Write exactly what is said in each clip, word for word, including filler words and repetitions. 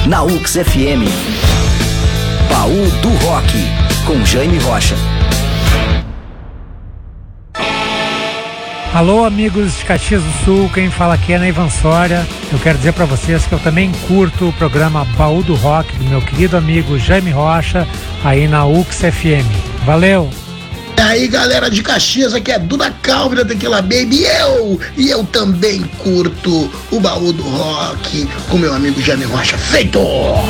na U X F M. Baú do Rock, com Jaime Rocha. Alô, amigos de Caxias do Sul, quem fala aqui é Neivan Soria. Eu quero dizer para vocês que eu também curto o programa Baú do Rock do meu querido amigo Jaime Rocha, aí na U X F M. Valeu! E aí, galera de Caxias, aqui é Duda Calvi da Tequila Baby, e eu, e eu também curto o Baú do Rock com meu amigo Jaime Rocha. Feito!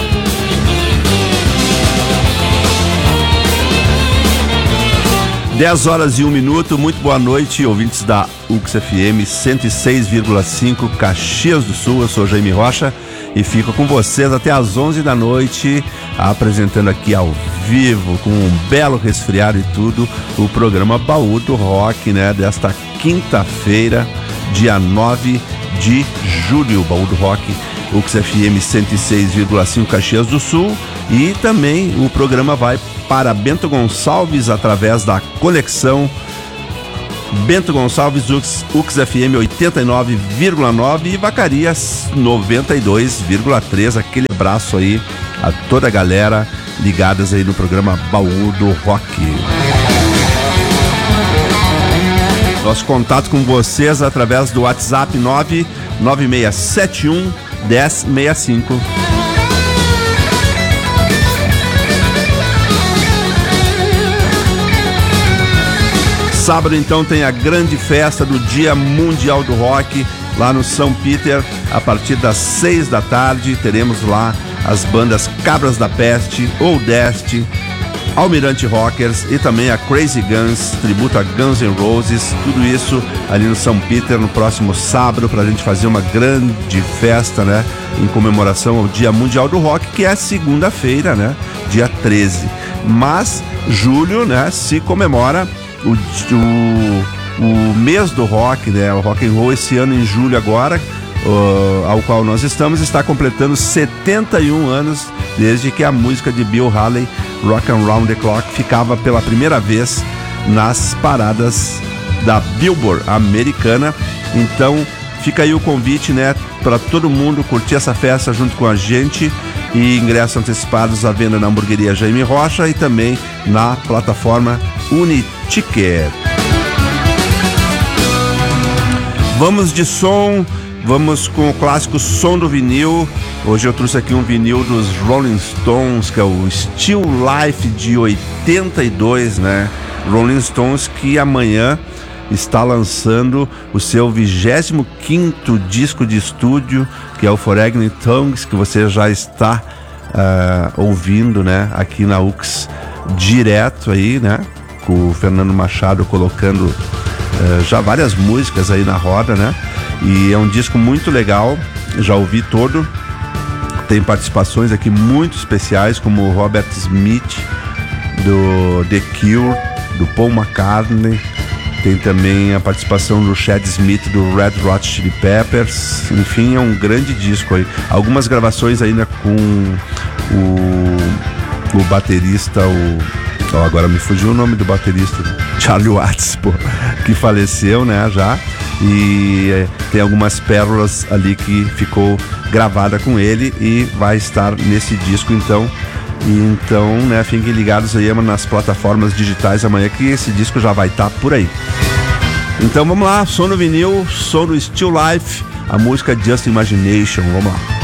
dez horas e um minuto, muito boa noite, ouvintes da U X F M cento e seis vírgula cinco Caxias do Sul. Eu sou Jaime Rocha e fico com vocês até às onze da noite, apresentando aqui ao vivo, com um belo resfriado e tudo, o programa Baú do Rock, né, desta quinta-feira, dia nove de julho. Baú do Rock, U X F M cento e seis vírgula cinco Caxias do Sul, e também o programa vai para Bento Gonçalves através da conexão Bento Gonçalves U X F M oitenta e nove vírgula nove e Vacaria noventa e dois vírgula três. Aquele abraço aí a toda a galera ligadas aí no programa Baú do Rock. Nosso contato com vocês através do WhatsApp nove nove seis sete um um zero seis cinco. Sábado, então, tem a grande festa do Dia Mundial do Rock lá no São Peter. A partir das seis da tarde teremos lá as bandas Cabras da Peste, Oldest, Almirante Rockers e também a Crazy Guns, tributo a Guns N' Roses. Tudo isso ali no São Peter no próximo sábado, pra gente fazer uma grande festa, né, em comemoração ao Dia Mundial do Rock, que é segunda-feira, né, dia treze. Mas julho, né, se comemora O, o, o mês do rock, né? O rock and roll esse ano em julho agora, uh, ao qual nós estamos, está completando setenta e um anos desde que a música de Bill Haley, Rock and Round the Clock, ficava pela primeira vez nas paradas da Billboard americana. Então fica aí o convite, né, para todo mundo curtir essa festa junto com a gente. E ingressos antecipados à venda na hamburgueria Jaime Rocha e também na plataforma Uniticket. Vamos de som, vamos com o clássico som do vinil. Hoje eu trouxe aqui um vinil dos Rolling Stones, que é o Still Life de oitenta e dois, né? Rolling Stones, que amanhã está lançando o seu vigésimo quinto disco de estúdio, que é o Foreign Tongues, que você já está uh, ouvindo, né, aqui na U X direto aí, né, com o Fernando Machado colocando uh, já várias músicas aí na roda, né, e é um disco muito legal, já ouvi todo, tem participações aqui muito especiais, como o Robert Smith do The Cure, do Paul McCartney. Tem também a participação do Chad Smith do Red Hot Chili Peppers. Enfim, é um grande disco aí. Algumas gravações ainda com o, o baterista, o, oh, agora me fugiu o nome do baterista, Charlie Watts, pô, que faleceu, né, já. E é, tem algumas pérolas ali que ficou gravada com ele e vai estar nesse disco, então. E então, né, fiquem ligados aí nas plataformas digitais amanhã, que esse disco já vai estar por aí. Então vamos lá, som no vinil, som do Still Life, a música Just Imagination, vamos lá.